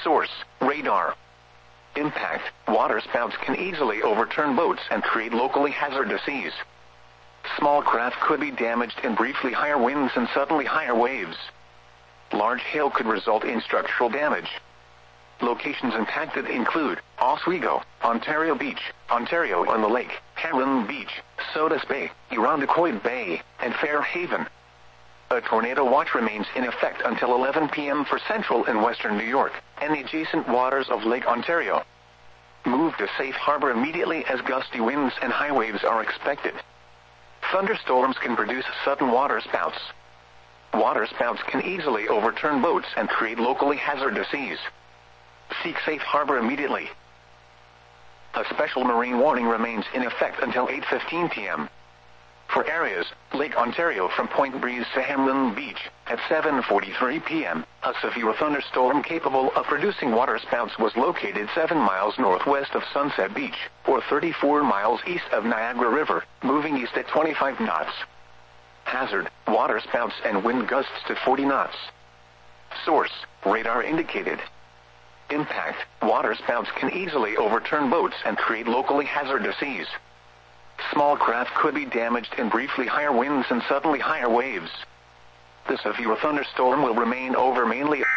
Source: radar. Impact: waterspouts can easily overturn boats and create locally hazardous seas. Small craft could be damaged in briefly higher winds and suddenly higher waves. Large hail could result in structural damage. Locations impacted include Oswego, Ontario Beach, Ontario on the Lake, Cameron Beach, Sodus Bay, Irondequoit Bay, and Fairhaven. A tornado watch remains in effect until 11 p.m. for central and western New York and the adjacent waters of Lake Ontario. Move to safe harbor immediately as gusty winds and high waves are expected. Thunderstorms can produce sudden waterspouts. Waterspouts can easily overturn boats and create locally hazardous seas. Seek safe harbor immediately. A special marine warning remains in effect until 8:15 p.m. For areas, Lake Ontario from Point Breeze to Hamlin Beach, at 7:43 p.m., a severe thunderstorm capable of producing waterspouts was located 7 miles northwest of Sunset Beach, or 34 miles east of Niagara River, moving east at 25 knots. Hazard: waterspouts and wind gusts to 40 knots. Source: radar indicated. Impact: waterspouts can easily overturn boats and create locally hazardous seas. Small craft could be damaged in briefly higher winds and suddenly higher waves. The severe thunderstorm will remain over mainly